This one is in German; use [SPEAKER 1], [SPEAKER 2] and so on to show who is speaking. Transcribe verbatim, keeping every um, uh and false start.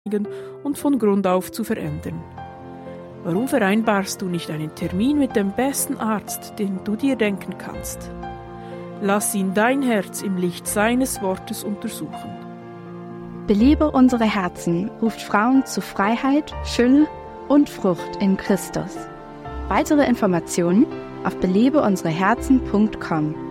[SPEAKER 1] und von Grund auf zu verändern. Warum vereinbarst du nicht einen Termin mit dem besten Arzt, den du dir denken kannst? Lass ihn dein Herz im Licht seines Wortes untersuchen.
[SPEAKER 2] Belebe unsere Herzen ruft Frauen zu Freiheit, Fülle und Frucht in Christus. Weitere Informationen auf belebe unsere herzen punkt com.